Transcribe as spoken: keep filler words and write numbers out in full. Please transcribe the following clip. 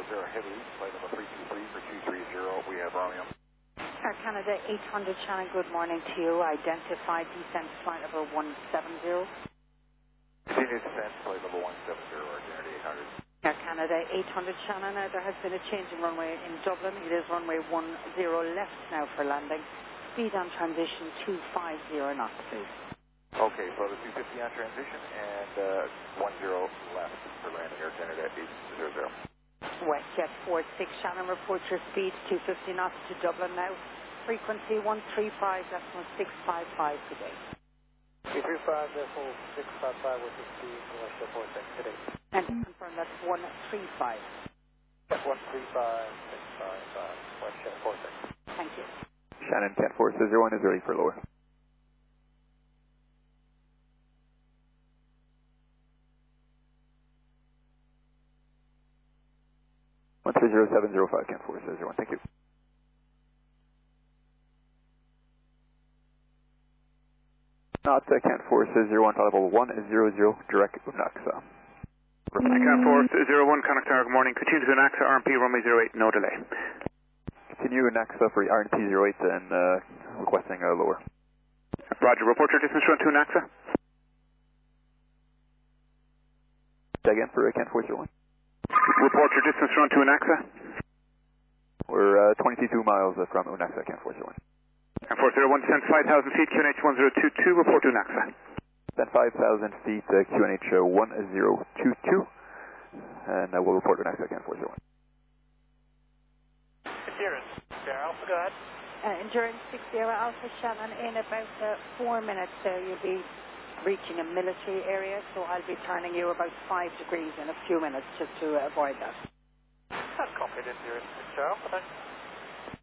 zero heavy, flight number three two three for two three zero, we have Romeo. Air Canada eight hundred, Shannon, good morning to you. Identify descent flight number one seven zero. Continue descent, flight number one seven zero, Air Canada eight hundred. Air Canada eight hundred, Shannon, uh, there has been a change in runway in Dublin. It is runway one zero left now for landing. Speed on transition two five zero knots, please. Okay, so the two fifty on transition and uh, one zero left for landing, Air Canada eight hundred. WestJet four six, Shannon, report your speed two fifty knots to Dublin now. Frequency one three five decimal six five five today. three three five decimal six five five with the speed for WestJet four six today. And confirm that's one three five. one three five six five five, WestJet four six. Thank you. Shannon, Cat four zero one is ready for lower. one three zero seven zero five, Cat four zero one, thank you. Not uh, Cat four zero one, level one zero zero, direct Unaxa. Cat four zero one, contact tower, good morning. Continue to Unaxa, R M P, runway zero eight, no delay. Continue Unaxa for R M P zero eight and uh, requesting a lower. Roger, report your distance run to Unaxa. Say again for uh, Cat four zero one. Report your distance run to Unaxa. We're uh, twenty-two miles uh, from Unaxa, Cat four zero one. Cat four zero one, descend five thousand feet, Q N H one zero two two, report to Unaxa. Then five thousand feet, uh, Q N H uh, one zero two two, and uh, we'll report Unaxa, Cat four zero one. Endurance, Sierra Alpha, go ahead. Uh, Endurance six zero Alpha, Shannon, in about uh, four minutes uh, you'll be reaching a military area, so I'll be turning you about five degrees in a few minutes just to uh, avoid that. That's copied, Endurance six zero Alpha, thanks.